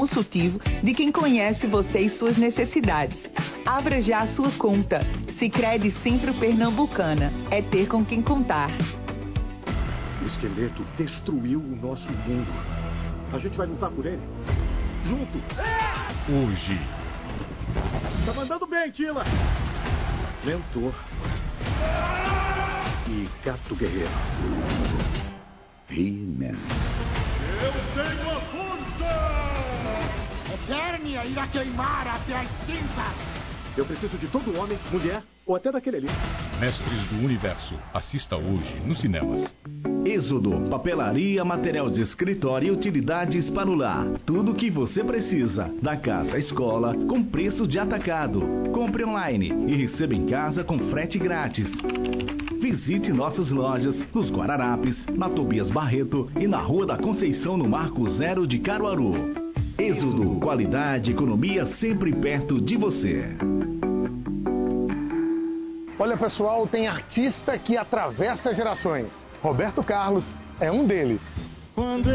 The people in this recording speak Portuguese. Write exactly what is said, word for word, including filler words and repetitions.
consultivo de quem conhece você e suas necessidades. Abra já a sua conta. Sicredi Centro Pernambucana. É ter com quem contar. O esqueleto destruiu o nosso mundo. A gente vai lutar por ele? Junto! Hoje. Tá mandando bem, Tila! Mentor. E Gato Guerreiro. He-Man. Eu tenho a força! Eternia irá queimar até as cinzas! Eu preciso de todo homem, mulher ou até daquele ali. Mestres do Universo. Assista hoje nos cinemas. Êxodo, papelaria, material de escritório e utilidades para o lar. Tudo o que você precisa, da casa à escola, com preços de atacado. Compre online e receba em casa com frete grátis. Visite nossas lojas nos Guararapes, na Tobias Barreto e na Rua da Conceição, no Marco Zero de Caruaru. Êxodo, qualidade e economia sempre perto de você. Olha, pessoal, tem artista que atravessa gerações. Roberto Carlos é um deles. Quando